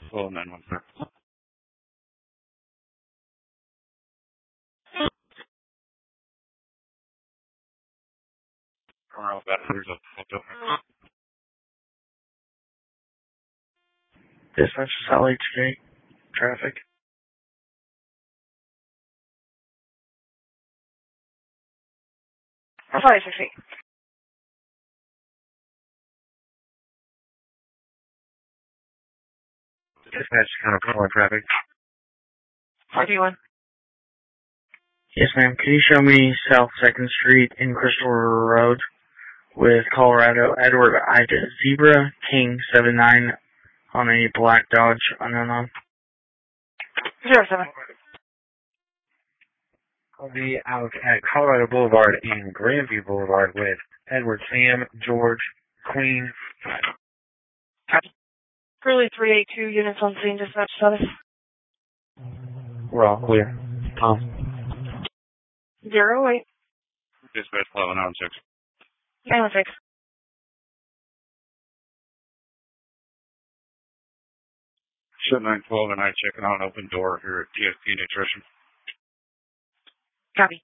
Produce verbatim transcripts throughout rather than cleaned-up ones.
Full nine one six. Around that, there's a photo. Dispatch Salt Lake Street. Traffic. Sorry, six feet. Dispatch Counter Color Traffic. forty-one. Yes, ma'am. Could you show me South second Street in Crystal Road with Colorado Edward Ida Zebra King seven nine on a black Dodge unknown on? Zero seven. I'll be out at Colorado Boulevard and Grandview Boulevard with Edward Sam George Queen. Copy. Curly three eight two units on scene, dispatch status. We're all clear. Tom. Zero eight. Dispatch eleven nine six. nine one six. Ship nine twelve and I checking on open door here at T S P Nutrition. Copy.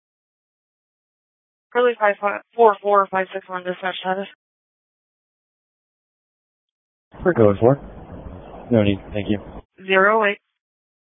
Curly five four four five six one, dispatch status. We're going for. No need. Thank you. Zero eight.